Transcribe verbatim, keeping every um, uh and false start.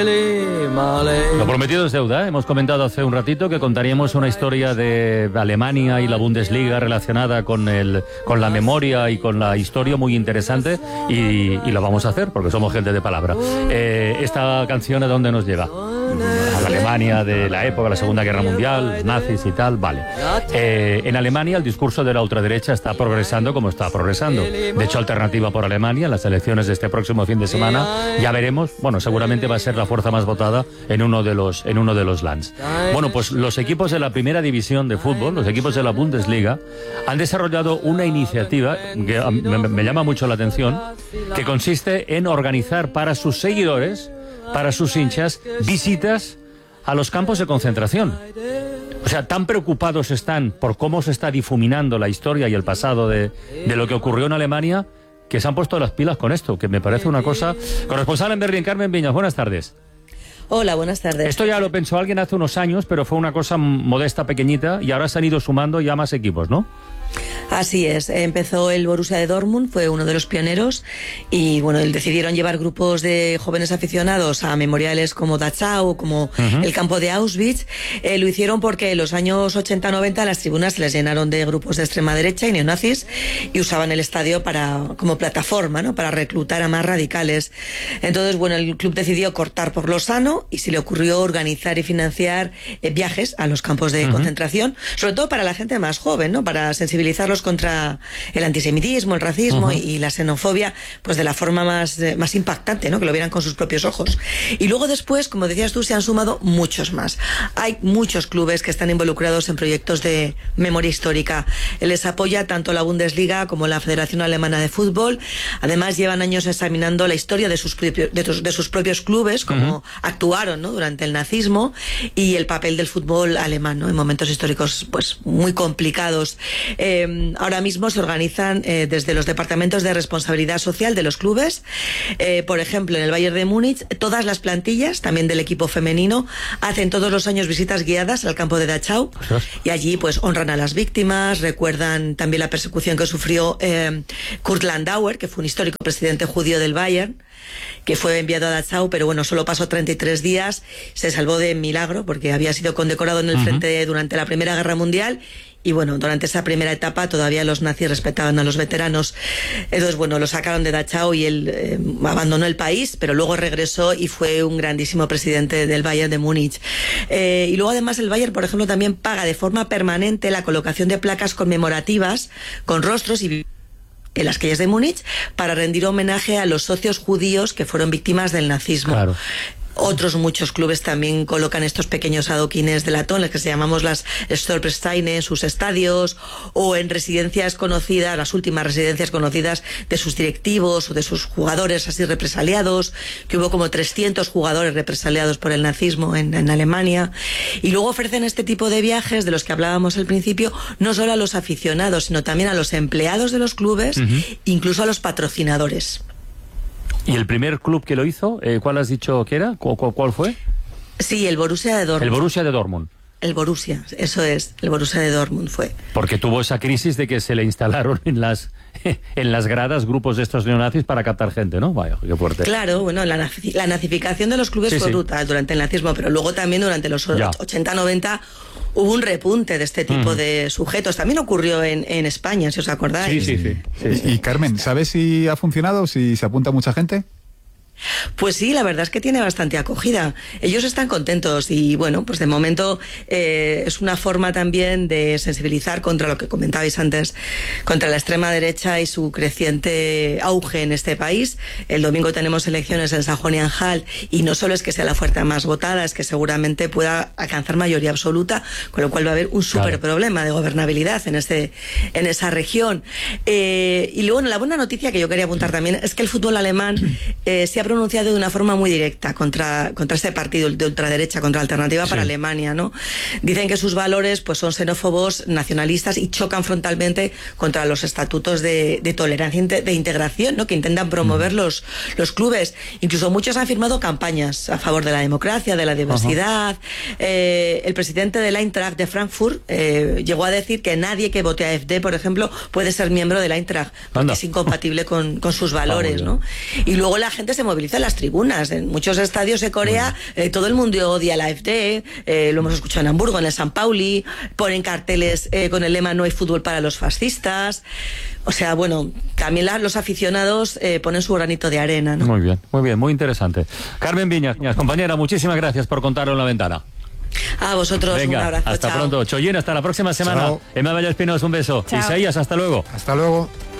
Lo prometido es deuda, ¿eh? Hemos comentado hace un ratito que contaríamos una historia de Alemania y la Bundesliga relacionada con el con la memoria y con la historia muy interesante y, y lo vamos a hacer porque somos gente de palabra. Eh, ¿Esta canción a dónde nos lleva? A la Alemania de la época, la Segunda Guerra Mundial, nazis y tal, vale. Eh, en Alemania el discurso de la ultraderecha está progresando como está progresando. De hecho, Alternativa por Alemania, en las elecciones de este próximo fin de semana, ya veremos, bueno, seguramente va a ser la fuerza más votada en uno de los, en uno de los lands. Bueno, pues los equipos de la primera división de fútbol, los equipos de la Bundesliga, han desarrollado una iniciativa que me, me llama mucho la atención, que consiste en organizar para sus seguidores, para sus hinchas, visitas a los campos de concentración. O sea, tan preocupados están por cómo se está difuminando la historia y el pasado de, de lo que ocurrió en Alemania, que se han puesto las pilas con esto, que me parece una cosa... Corresponsal en Berlín, Carmen Viñas, buenas tardes. Hola, buenas tardes. Esto ya lo pensó alguien hace unos años, pero fue una cosa modesta, pequeñita, y ahora se han ido sumando ya más equipos, ¿no? Así es, empezó el Borussia de Dortmund, fue uno de los pioneros y bueno, decidieron llevar grupos de jóvenes aficionados a memoriales como Dachau, como uh-huh. el campo de Auschwitz. Eh, lo hicieron porque en los años ochenta noventa las tribunas se les llenaron de grupos de extrema derecha y neonazis y usaban el estadio para como plataforma, ¿no? Para reclutar a más radicales. Entonces, bueno, el club decidió cortar por lo sano y se le ocurrió organizar y financiar eh, viajes a los campos de uh-huh. concentración, sobre todo para la gente más joven, ¿no? Para sensibilizarlos contra el antisemitismo, el racismo uh-huh. y la xenofobia, pues de la forma más, eh, más impactante, ¿no? Que lo vieran con sus propios ojos. Y luego después, como decías tú, se han sumado muchos más. Hay muchos clubes que están involucrados en proyectos de memoria histórica. Les apoya tanto la Bundesliga como la Federación Alemana de Fútbol. Además, llevan años examinando la historia de sus, propios, de, tus, de sus propios clubes, cómo uh-huh. actuaron, ¿no? Durante el nazismo y el papel del fútbol alemán, ¿no? En momentos históricos pues muy complicados. Eh, Ahora mismo se organizan eh, desde los departamentos de responsabilidad social de los clubes. Eh, por ejemplo, en el Bayern de Múnich, todas las plantillas, también del equipo femenino, hacen todos los años visitas guiadas al campo de Dachau. Y allí pues honran a las víctimas, recuerdan también la persecución que sufrió eh, Kurt Landauer, que fue un histórico presidente judío del Bayern, que fue enviado a Dachau, pero bueno, solo pasó treinta y tres días, se salvó de milagro porque había sido condecorado en el uh-huh. frente durante la Primera Guerra Mundial. Y bueno, durante esa primera etapa todavía los nazis respetaban a los veteranos. Entonces, bueno, lo sacaron de Dachau y él eh, abandonó el país, pero luego regresó y fue un grandísimo presidente del Bayern de Múnich. Eh, y luego además el Bayern, por ejemplo, también paga de forma permanente la colocación de placas conmemorativas con rostros y en las calles de Múnich para rendir homenaje a los socios judíos que fueron víctimas del nazismo. Claro. Otros muchos clubes también colocan estos pequeños adoquines de latón, las que se llamamos las Stolpersteine, en sus estadios o en residencias conocidas, las últimas residencias conocidas de sus directivos o de sus jugadores así represaliados, que hubo como trescientos jugadores represaliados por el nazismo en, en Alemania. Y luego ofrecen este tipo de viajes de los que hablábamos al principio, no solo a los aficionados, sino también a los empleados de los clubes, uh-huh. incluso a los patrocinadores. ¿Y el primer club que lo hizo, eh, cuál has dicho que era? ¿Cu cu ¿Cuál fue? Sí, el Borussia de Dortmund. El Borussia de Dortmund. El Borussia, eso es, el Borussia de Dortmund fue. Porque tuvo esa crisis de que se le instalaron en las en las gradas grupos de estos neonazis para captar gente, ¿no? Vaya, qué fuerte. Claro, bueno, la, nazi la nazificación de los clubes sí, fue sí. brutal durante el nazismo, pero luego también durante los ya. ochenta noventa hubo un repunte de este tipo mm. de sujetos. También ocurrió en, en España, si os acordáis. Sí, sí, sí. sí, sí. Y, y Carmen, ¿sabes si ha funcionado, si se apunta mucha gente? Pues sí, la verdad es que tiene bastante acogida. Ellos están contentos y bueno, pues de momento eh, es una forma también de sensibilizar contra lo que comentabais antes, contra la extrema derecha y su creciente auge en este país. El domingo tenemos elecciones en Sajonia-Anhalt y no solo es que sea la fuerza más votada, es que seguramente pueda alcanzar mayoría absoluta, con lo cual va a haber un súper problema de gobernabilidad en, este, en esa región. Eh, y luego, bueno, la buena noticia que yo quería apuntar también es que el fútbol alemán eh, se ha pronunciado de una forma muy directa contra, contra este partido de ultraderecha, contra Alternativa para sí. Alemania, ¿no? Dicen que sus valores pues son xenófobos, nacionalistas y chocan frontalmente contra los estatutos de, de tolerancia, de integración, ¿no? Que intentan promover mm. los, los clubes. Incluso muchos han firmado campañas a favor de la democracia, de la diversidad. Uh-huh. eh, el presidente del Eintracht de Frankfurt eh, llegó a decir que nadie que vote a AfD, por ejemplo, puede ser miembro del Eintracht, porque Anda. es incompatible con, con sus valores, ah, ¿no? Y luego la gente se moviliza moviliza en las tribunas. En muchos estadios de Corea eh, todo el mundo odia la A F D, eh, lo hemos escuchado en Hamburgo, en el San Pauli, ponen carteles eh, con el lema "no hay fútbol para los fascistas". O sea, bueno, también la, los aficionados eh, ponen su granito de arena, ¿no? Muy bien, muy bien, muy interesante. Carmen Viñas, compañera, muchísimas gracias por contarlo en La Ventana. A vosotros, Venga, un abrazo. hasta chao. pronto. Chollín, hasta la próxima semana. Chao. Emma Valle Espinos, un beso. Chao. Isaías, hasta luego. Hasta luego.